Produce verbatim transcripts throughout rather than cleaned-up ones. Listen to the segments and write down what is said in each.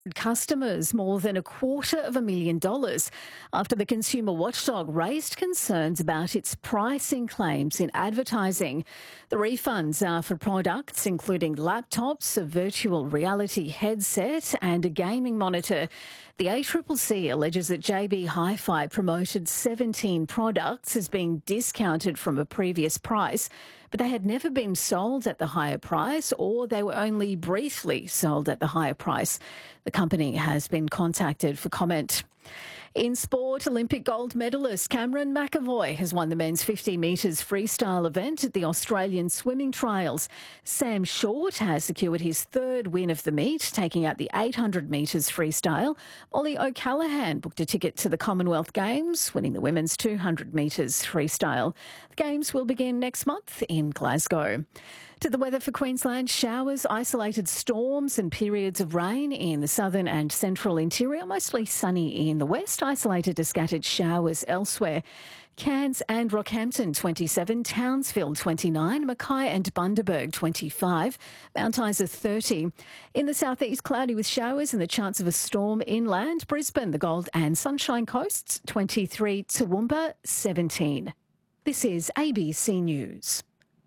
customers more than a quarter of a million dollars after the consumer watchdog raised concerns about its pricing claims in advertising. The refunds are for products including laptops, a virtual reality headset and a gaming monitor. The A C C C alleges that J B Hi-Fi promoted seventeen products as being discounted from a previous price, but they had never been sold at the higher price, or they were only briefly sold at the higher price. The company has been contacted for comment. In sport, Olympic gold medalist Cameron McAvoy has won the men's fifty metres freestyle event at the Australian Swimming Trials. Sam Short has secured his third win of the meet, taking out the eight hundred metres freestyle. Molly O'Callaghan booked a ticket to the Commonwealth Games, winning the women's two hundred metres freestyle. The Games will begin next month in Glasgow. To the weather for Queensland, showers, isolated storms and periods of rain in the southern and central interior, mostly sunny in the west, isolated to scattered showers elsewhere. Cairns and Rockhampton twenty-seven, Townsville twenty-nine, Mackay and Bundaberg twenty-five, Mount Isa thirty. In the southeast, cloudy with showers and the chance of a storm inland. Brisbane, the Gold and Sunshine Coasts twenty-three, Toowoomba seventeen. This is A B C News.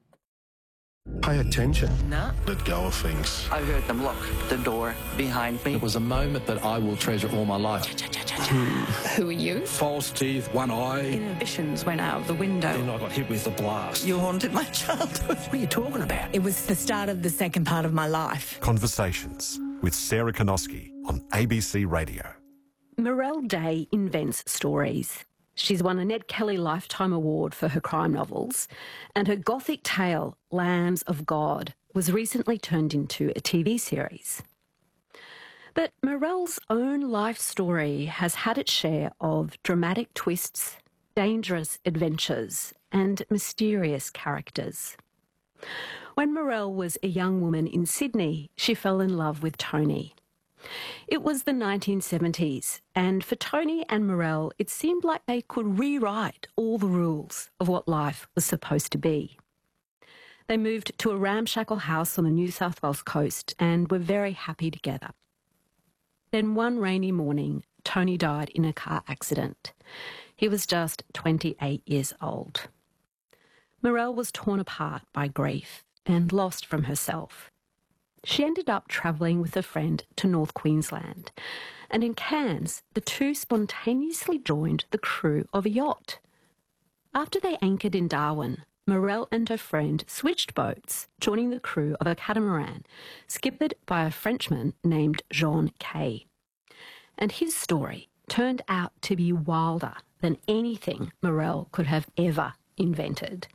Pay attention. No. Let go of things. I heard them lock the door behind me. It was a moment that I will treasure all my life. Who are you? False teeth, one eye. Inhibitions went out of the window. Then I got hit with a blast. You haunted my childhood. What are you talking about? It was the start of the second part of my life. Conversations with Sarah Konoski on A B C Radio. Morelle Day invents stories. She's won a Ned Kelly Lifetime Award for her crime novels, and her gothic tale, Lambs of God, was recently turned into a T V series. But Morelle's own life story has had its share of dramatic twists, dangerous adventures, and mysterious characters. When Morelle was a young woman in Sydney, she fell in love with Tony. It was the nineteen seventies, and for Tony and Morelle, it seemed like they could rewrite all the rules of what life was supposed to be. They moved to a ramshackle house on the New South Wales coast and were very happy together. Then one rainy morning, Tony died in a car accident. He was just twenty-eight years old. Morelle was torn apart by grief and lost from herself. She ended up travelling with a friend to North Queensland, and in Cairns, the two spontaneously joined the crew of a yacht. After they anchored in Darwin, Morelle and her friend switched boats, joining the crew of a catamaran, skippered by a Frenchman named Jean Kay. And his story turned out to be wilder than anything Morelle could have ever invented.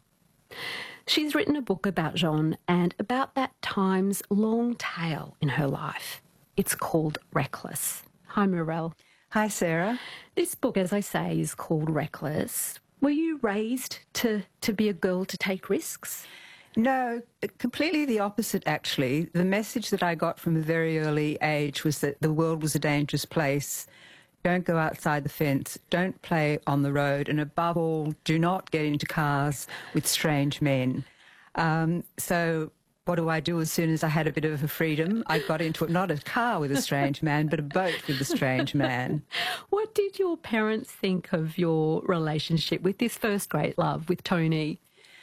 She's written a book about Jean and about that time's long tale in her life. It's called Reckless. Hi, Morelle. Hi, Sarah. This book, as I say, is called Reckless. Were you raised to, to be a girl to take risks? No, completely the opposite, actually. The message that I got from a very early age was that the world was a dangerous place. Don't go outside the fence, don't play on the road, and above all, do not get into cars with strange men. Um, so what do I do as soon as I had a bit of a freedom? I got into it, not a car with a strange man, but a boat with a strange man. What did your parents think of your relationship with this first great love, with Tony?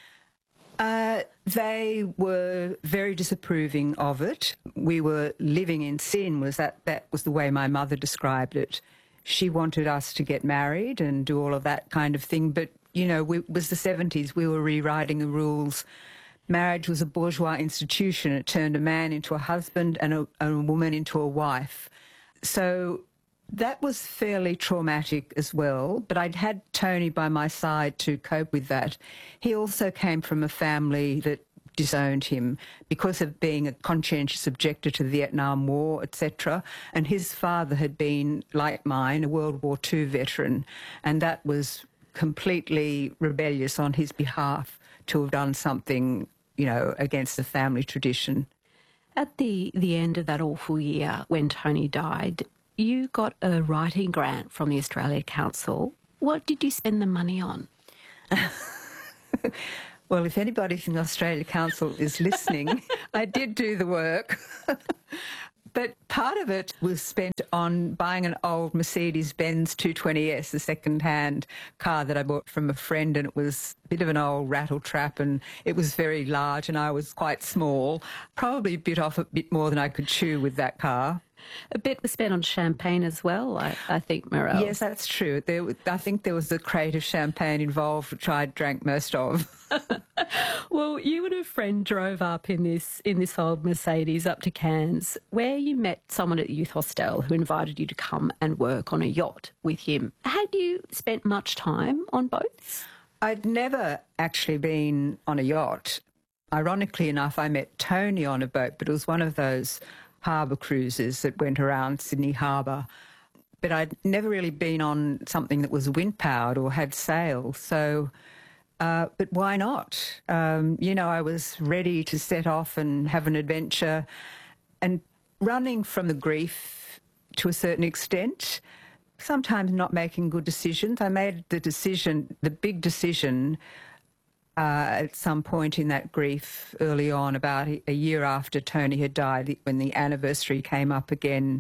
Uh, they were very disapproving of it. We were living in sin, was that, that was the way my mother described it. She wanted us to get married and do all of that kind of thing. But, you know, we, it was the seventies. We were rewriting the rules. Marriage was a bourgeois institution. It turned a man into a husband and a, a woman into a wife. So that was fairly traumatic as well. But I'd had Tony by my side to cope with that. He also came from a family that disowned him because of being a conscientious objector to the Vietnam War, et cetera. And his father had been, like mine, a World War Two veteran, and that was completely rebellious on his behalf to have done something, you know, against the family tradition. At the, the end of that awful year when Tony died, you got a writing grant from the Australia Council. What did you spend the money on? Well, if anybody from the Australia Council is listening, I did do the work. But part of it was spent on buying an old Mercedes-Benz two twenty S, a second-hand car that I bought from a friend, and it was a bit of an old rattle trap, and it was very large, and I was quite small. Probably bit off a bit more than I could chew with that car. A bit was spent on champagne as well, I, I think, Mirelle. Yes, that's true. There, I think there was a crate of champagne involved, which I drank most of. Well, you and a friend drove up in this in this old Mercedes up to Cairns, where you met someone at the youth hostel who invited you to come and work on a yacht with him. Had you spent much time on boats? I'd never actually been on a yacht. Ironically enough, I met Tony on a boat, but it was one of those harbour cruises that went around Sydney Harbour. But I'd never really been on something that was wind-powered or had sails, so... Uh, but why not? Um, you know, I was ready to set off and have an adventure, and running from the grief to a certain extent, sometimes not making good decisions. I made the decision, the big decision, uh, at some point in that grief early on, about a year after Tony had died, when the anniversary came up again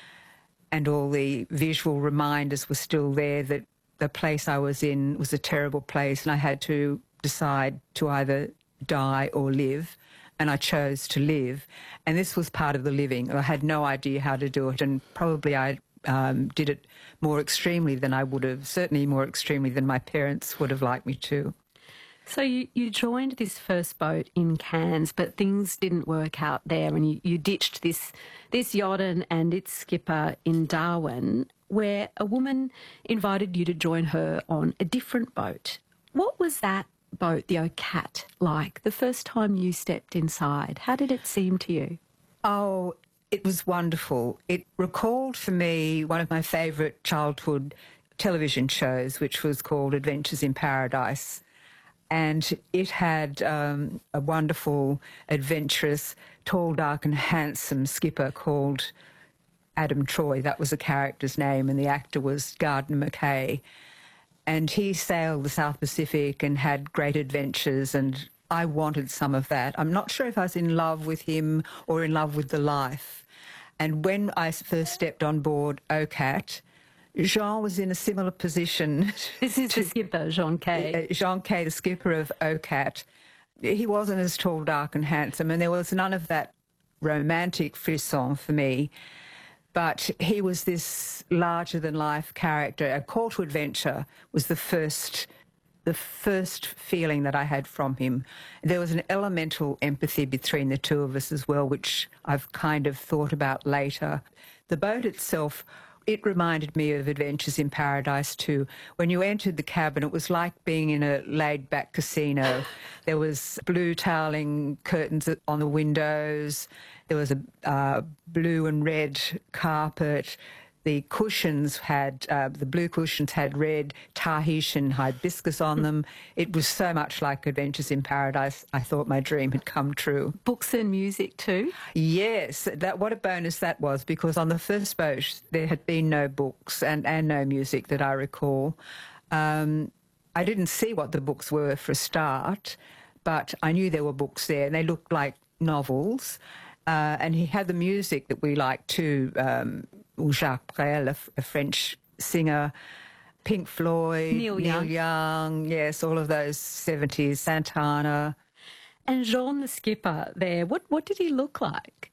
and all the visual reminders were still there that the place I was in was a terrible place, and I had to decide to either die or live, and I chose to live. And this was part of the living. I had no idea how to do it, and probably I um, did it more extremely than I would have, certainly more extremely than my parents would have liked me to. So you, you joined this first boat in Cairns, but things didn't work out there, and you, you ditched this, this yacht and, and its skipper in Darwin, where a woman invited you to join her on a different boat. What was that boat, the Ocat, like the first time you stepped inside? How did it seem to you? Oh, it was wonderful. It recalled for me one of my favourite childhood television shows, which was called Adventures in Paradise. And it had um, a wonderful, adventurous, tall, dark and handsome skipper called Adam Troy. That was the character's name, and the actor was Gardner McKay. And he sailed the South Pacific and had great adventures, and I wanted some of that. I'm not sure if I was in love with him or in love with the life. And when I first stepped on board Ocat, Jean was in a similar position. This is the skipper, Jean Kay. Uh, Jean Kay, the skipper of Ocat. He wasn't as tall, dark and handsome, and there was none of that romantic frisson for me. But he was this larger-than-life character. A call to adventure was the first, the first feeling that I had from him. There was an elemental empathy between the two of us as well, which I've kind of thought about later. The boat itself, it reminded me of Adventures in Paradise too. When you entered the cabin, it was like being in a laid-back casino. There was blue toweling curtains on the windows. There was a uh, blue and red carpet. The cushions had, uh, the blue cushions had red Tahitian hibiscus on them. It was so much like Adventures in Paradise. I thought my dream had come true. Books and music too? Yes, that, what a bonus that was, because on the first boat there had been no books and, and no music that I recall. Um, I didn't see what the books were for a start, but I knew there were books there, and they looked like novels. Uh, and he had the music that we liked too, um, Jacques Brel, a, a French singer, Pink Floyd, Neil Young. Neil Young, yes, all of those seventies, Santana. And Jean the skipper there, what, what did he look like?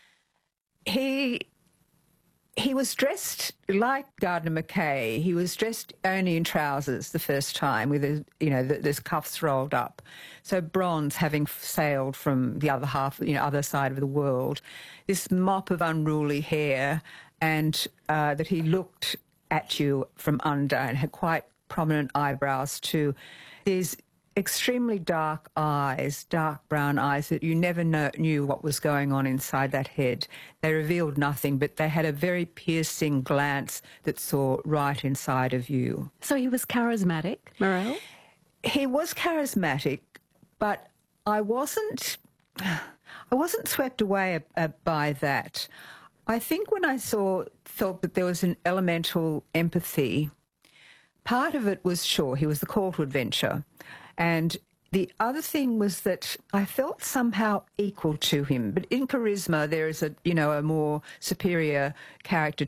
He he was dressed like Gardner McKay. He was dressed only in trousers the first time, with his, you know, the, his cuffs rolled up. So bronze, having sailed from the other half, you know, other side of the world. This mop of unruly hair, and uh, that he looked at you from under, and had quite prominent eyebrows too. These extremely dark eyes, dark brown eyes, that you never know, knew what was going on inside that head. They revealed nothing, but they had a very piercing glance that saw right inside of you. So he was charismatic, Mirelle? He was charismatic, but I wasn't, I wasn't swept away uh, by that. I think when I saw, felt that there was an elemental empathy, part of it was, sure, he was the call to adventure. And The other thing was that I felt somehow equal to him. But in Charisma, there is a, you know, a more superior character